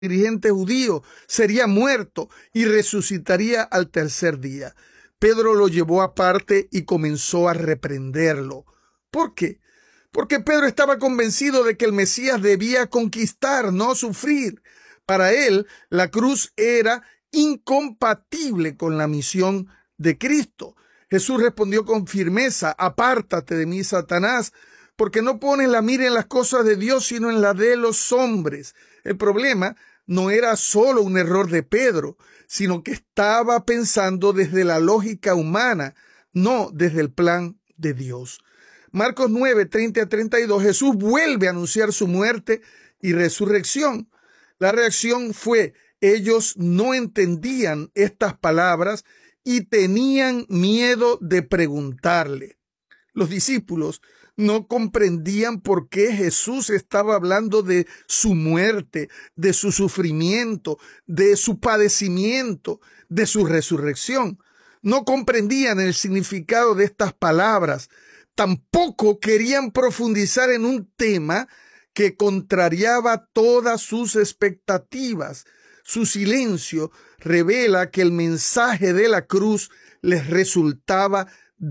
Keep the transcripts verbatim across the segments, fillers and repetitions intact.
dirigente judío, sería muerto y resucitaría al tercer día. Pedro lo llevó aparte y comenzó a reprenderlo. ¿Por qué? Porque Pedro estaba convencido de que el Mesías debía conquistar, no sufrir. Para él, la cruz era incompatible con la misión de Cristo. Jesús respondió con firmeza: apártate de mí, Satanás, porque no pones la mira en las cosas de Dios, sino en la de los hombres. El problema no era solo un error de Pedro, sino que estaba pensando desde la lógica humana, no desde el plan de Dios. Marcos nueve, treinta a treinta y dos, Jesús vuelve a anunciar su muerte y resurrección. La reacción fue: ellos no entendían estas palabras y tenían miedo de preguntarle. Los discípulos no comprendían por qué Jesús estaba hablando de su muerte, de su sufrimiento, de su padecimiento, de su resurrección. No comprendían el significado de estas palabras. Tampoco querían profundizar en un tema que contrariaba todas sus expectativas. Su silencio revela que el mensaje de la cruz les resultaba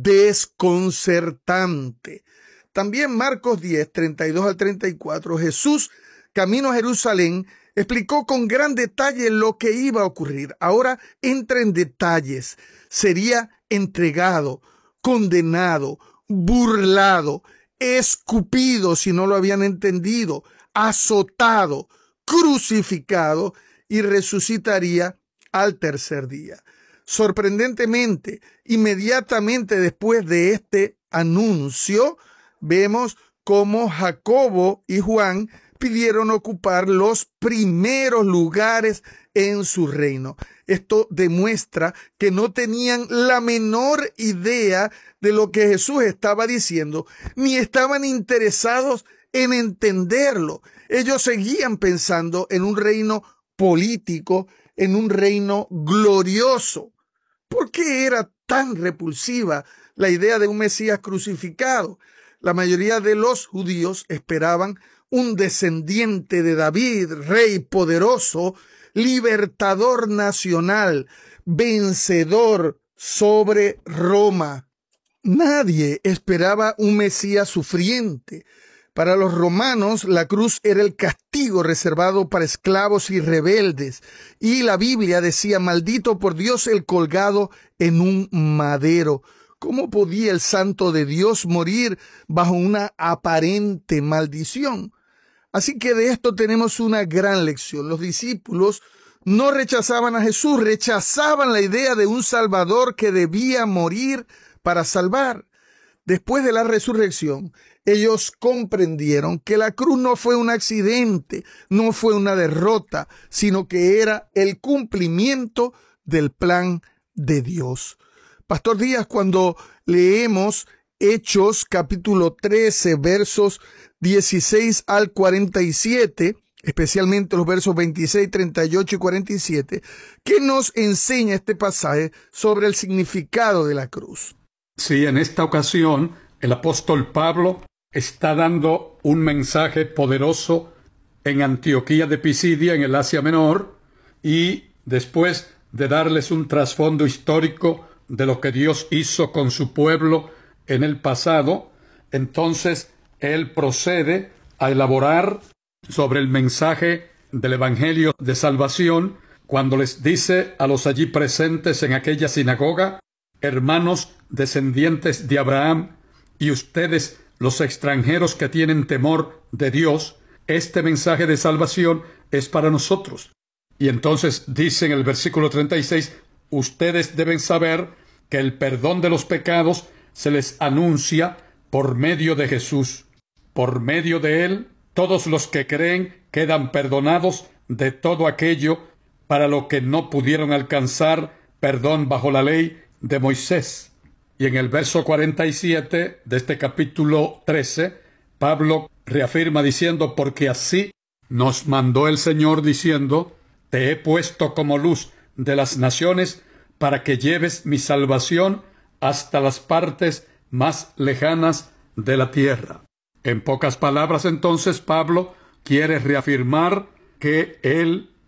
desconcertante. También Marcos diez, treinta y dos al treinta y cuatro, Jesús, camino a Jerusalén, explicó con gran detalle lo que iba a ocurrir. Ahora entra en detalles. Sería entregado, condenado, burlado, escupido si no lo habían entendido, azotado, crucificado y resucitaría al tercer día. Sorprendentemente, inmediatamente después de este anuncio, vemos cómo Jacobo y Juan pidieron ocupar los primeros lugares en su reino. Esto demuestra que no tenían la menor idea de lo que Jesús estaba diciendo, ni estaban interesados en entenderlo. Ellos seguían pensando en un reino político, en un reino glorioso. ¿Por qué era tan repulsiva la idea de un Mesías crucificado? La mayoría de los judíos esperaban un descendiente de David, rey poderoso, libertador nacional, vencedor sobre Roma. Nadie esperaba un Mesías sufriente. Para los romanos, la cruz era el castigo reservado para esclavos y rebeldes, y la Biblia decía: maldito por Dios el colgado en un madero. ¿Cómo podía el santo de Dios morir bajo una aparente maldición? Así que de esto tenemos una gran lección. Los discípulos no rechazaban a Jesús, rechazaban la idea de un Salvador que debía morir para salvar. Después de la resurrección, ellos comprendieron que la cruz no fue un accidente, no fue una derrota, sino que era el cumplimiento del plan de Dios. Pastor Díaz, cuando leemos Hechos capítulo trece, versos dieciséis al cuarenta y siete, especialmente los versos veintiséis, treinta y ocho y cuarenta y siete, ¿qué nos enseña este pasaje sobre el significado de la cruz? Sí, en esta ocasión el apóstol Pablo está dando un mensaje poderoso en Antioquía de Pisidia, en el Asia Menor, y después de darles un trasfondo histórico de lo que Dios hizo con su pueblo en el pasado, entonces él procede a elaborar sobre el mensaje del Evangelio de Salvación, cuando les dice a los allí presentes en aquella sinagoga: hermanos descendientes de Abraham, y ustedes los extranjeros que tienen temor de Dios, este mensaje de salvación es para nosotros. Y entonces dice en el versículo treinta y seis, ustedes deben saber que el perdón de los pecados se les anuncia por medio de Jesús. Por medio de él, todos los que creen quedan perdonados de todo aquello para lo que no pudieron alcanzar perdón bajo la ley de Moisés. Y en el verso cuarenta y siete de este capítulo trece, Pablo reafirma diciendo: porque así nos mandó el Señor diciendo: te he puesto como luz de las naciones para que lleves mi salvación hasta las partes más lejanas de la tierra. En pocas palabras, entonces, Pablo quiere reafirmar que él